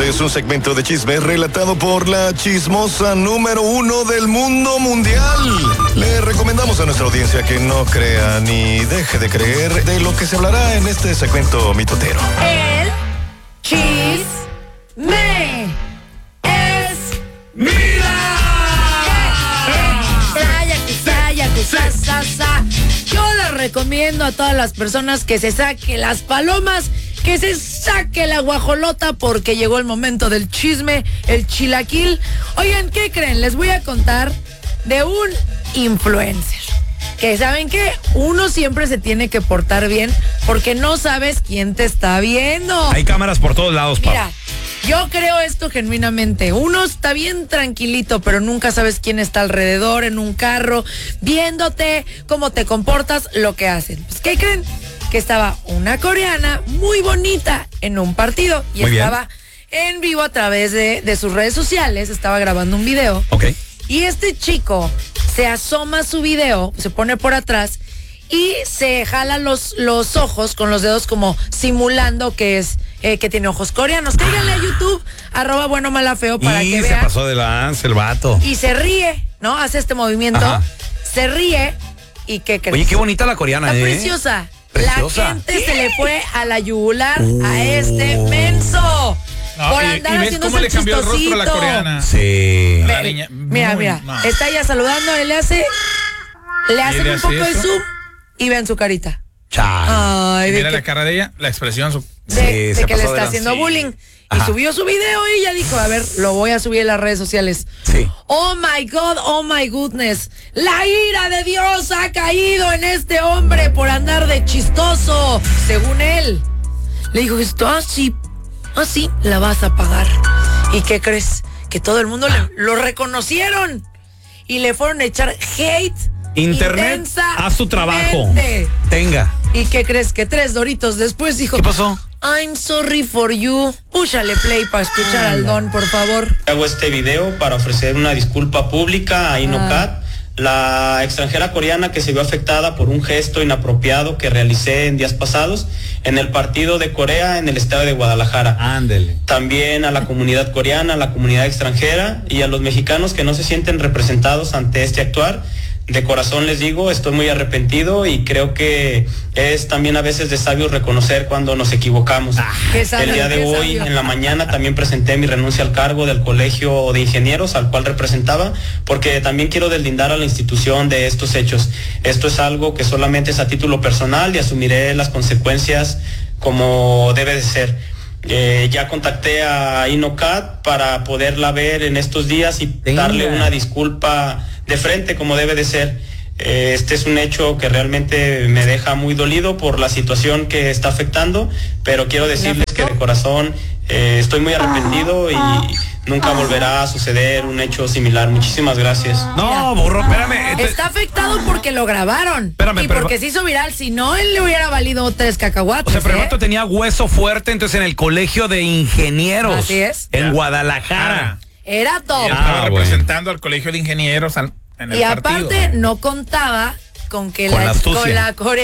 Este es un segmento de chisme relatado por la chismosa número 1 del mundo mundial. Le recomendamos a nuestra audiencia que no crea ni deje de creer de lo que se hablará en este segmento mitotero. El chisme es Yo les recomiendo a todas las personas que se saquen las palomas, que se saque la guajolota, porque llegó el momento del chisme, el chilaquil. Oigan, ¿qué creen? Les voy a contar de un influencer. Que saben que uno siempre se tiene que portar bien porque no sabes quién te está viendo. Hay cámaras por todos lados, Pau. Mira, yo creo esto genuinamente. Uno está bien tranquilito, pero nunca sabes quién está alrededor, en un carro, viéndote, cómo te comportas, lo que hacen. Pues, ¿qué creen? Que estaba una coreana muy bonita en un partido y muy estaba en vivo a través de sus redes sociales, estaba grabando un video. Ok. Y este chico se asoma a su video, se pone por atrás y se jala los ojos con los dedos como simulando que es que tiene ojos coreanos. Cáiganle a YouTube, @buenomalafeo para que vean. Se pasó de lanza el vato. Y se ríe, ¿no? Hace este movimiento, ajá, se ríe y ¿qué crees? Oye, qué bonita la coreana, Está preciosa. Preciosa. La gente se le fue a la yugular a este menso. No, por y andar ves haciendo cómo le cambió el rostro a la coreana. Sí. La niña, Mira, mal. está ella saludando, le hacen un poco de zoom y ven su carita. Chale. Ay, Mira la cara de ella, la expresión. de se que le pasó de está lanza. haciendo bullying. Ajá. Y subió su video y ella dijo, a ver, lo voy a subir en las redes sociales. Sí. Oh my God, oh my goodness. La ira de Dios ha caído en este hombre por andar de chistoso, según él. Le dijo, esto así la vas a pagar. ¿Y qué crees? Que todo el mundo lo reconocieron y le fueron a echar hate. Internet, haz tu trabajo. Tenga. ¿Y qué crees? Que 3 doritos después dijo, ¿Qué pasó? I'm sorry for you. Púchale play para escuchar al don, por favor. Hago este video para ofrecer una disculpa pública a Inokat, la extranjera coreana que se vio afectada por un gesto inapropiado que realicé en días pasados en el partido de Corea en el estado de Guadalajara. Ándele. También a la comunidad coreana, a la comunidad extranjera y a los mexicanos que no se sienten representados ante este actuar. De corazón les digo, estoy muy arrepentido y creo que es también a veces de sabios reconocer cuando nos equivocamos. El día de hoy, en la mañana, también presenté mi renuncia al cargo del Colegio de Ingenieros, al cual representaba, porque también quiero deslindar a la institución de estos hechos. Esto es algo que solamente es a título personal y asumiré las consecuencias como debe de ser. Ya contacté a Inokat para poderla ver en estos días y darle una disculpa de frente como debe de ser. Este es un hecho que realmente me deja muy dolido por la situación que está afectando, pero quiero decirles que de corazón estoy muy arrepentido y nunca volverá a suceder un hecho similar. Muchísimas gracias. No, burro, espérame. Está afectado porque lo grabaron. Espérame, y porque se hizo viral. Si no, él le hubiera valido 3 cacahuates. O sea, pero el vato tenía hueso fuerte, entonces en el Colegio de Ingenieros. Así es. En Guadalajara. Era top. Y estaba representando al Colegio de Ingenieros en el Y partido. aparte no contaba con que Con la astucia. con la Corea